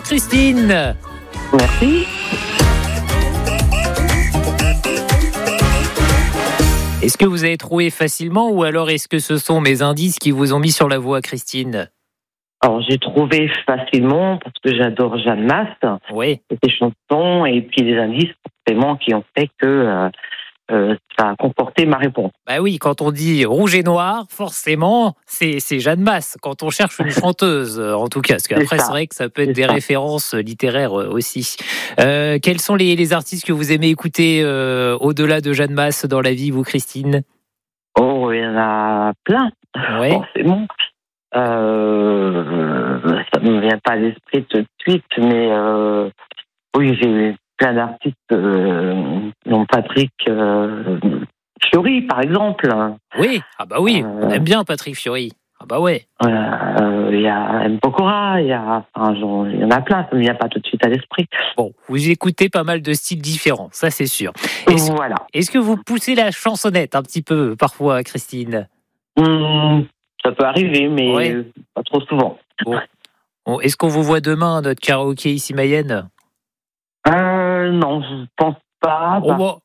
Christine. Merci. Est-ce que vous avez trouvé facilement ou alors est-ce que ce sont mes indices qui vous ont mis sur la voie, Christine? Alors, j'ai trouvé facilement parce que j'adore Jeanne Masse. Oui. Et ses chansons et puis les indices forcément qui ont fait que ça a comporté ma réponse. Bah oui, quand on dit rouge et noir, forcément, c'est Jeanne Masse. Quand on cherche une chanteuse, en tout cas, parce qu'après c'est vrai que ça peut être des références littéraires aussi. Quels sont les artistes que vous aimez écouter au-delà de Jeanne Masse dans la vie, vous, Christine? Oh, il y en a plein. Ouais. Forcément. Ça ne me vient pas à l'esprit tout de suite, mais oui, j'ai plein d'artistes, dont Patrick Fiori, par exemple. Oui, ah bah oui, on aime bien Patrick Fiori. Ah bah ouais. Il y a M. Pokora, il y en a plein, ça ne me vient pas tout de suite à l'esprit. Bon, vous écoutez pas mal de styles différents, ça c'est sûr. Voilà. Est-ce que vous poussez la chansonnette un petit peu parfois, Christine? Ça peut arriver, mais pas trop souvent. Bon, est-ce qu'on vous voit demain à notre karaoké ici Mayenne? Non, je pense pas.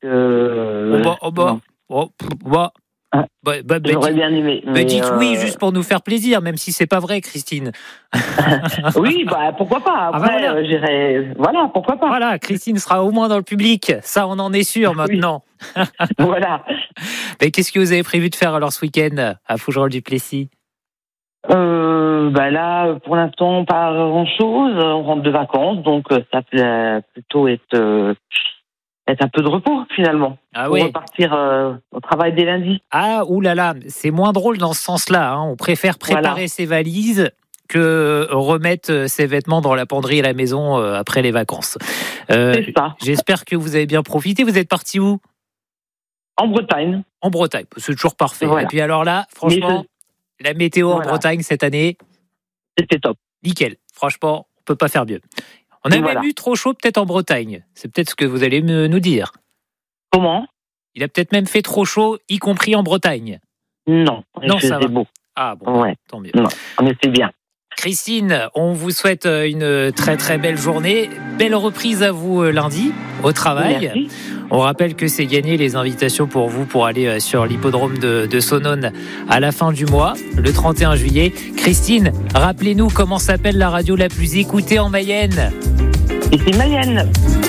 J'aurais bien aimé. Dites oui, juste pour nous faire plaisir, même si c'est pas vrai, Christine. Oui, pourquoi pas. Après, j'irai. Voilà, pourquoi pas. Voilà, Christine sera au moins dans le public. Ça, on en est sûr maintenant. Oui. Voilà. Mais qu'est-ce que vous avez prévu de faire alors ce week-end à Fougerolles-du-Plessis? Là, pour l'instant, pas grand-chose. On rentre de vacances, donc ça peut plutôt être un peu de repos, finalement. Ah pour repartir au travail dès lundi. Ah, oulala, c'est moins drôle dans ce sens-là. Hein. On préfère préparer ses valises que remettre ses vêtements dans la penderie à la maison après les vacances. C'est ça. J'espère que vous avez bien profité. Vous êtes parti où? En Bretagne. En Bretagne, c'est toujours parfait. Voilà. Et puis alors là, franchement, la météo en Bretagne cette année, c'était top. Nickel. Franchement, on peut pas faire mieux. On a même eu trop chaud peut-être en Bretagne. C'est peut-être ce que vous allez nous dire. Comment? Il a peut-être même fait trop chaud, y compris en Bretagne. Non, ça va. Beau. Ah bon, tant mieux. Non, on était bien. Christine, on vous souhaite une très très belle journée. Belle reprise à vous lundi au travail. Merci. On rappelle que c'est gagné les invitations pour vous pour aller sur l'hippodrome de Sonone à la fin du mois, le 31 juillet. Christine, rappelez-nous comment s'appelle la radio la plus écoutée en Mayenne. Ici Mayenne.